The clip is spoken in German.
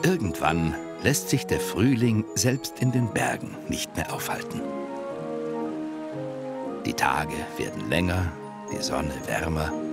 Irgendwann lässt sich der Frühling selbst in den Bergen nicht mehr aufhalten. Die Tage werden länger, die Sonne wärmer